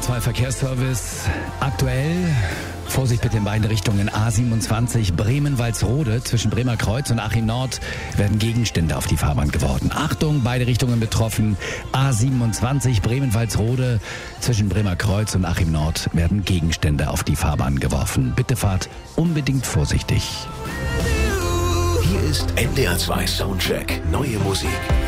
2 Verkehrsservice. Aktuell Vorsicht bitte in beide Richtungen. A27 Bremen-Walsrode zwischen Bremer Kreuz und Achim Nord werden Gegenstände auf die Fahrbahn geworfen. Achtung, beide Richtungen betroffen. A27 Bremen-Walsrode zwischen Bremer Kreuz und Achim Nord werden Gegenstände auf die Fahrbahn geworfen. Bitte fahrt unbedingt vorsichtig. Hier ist NDR 2 Soundcheck. Neue Musik.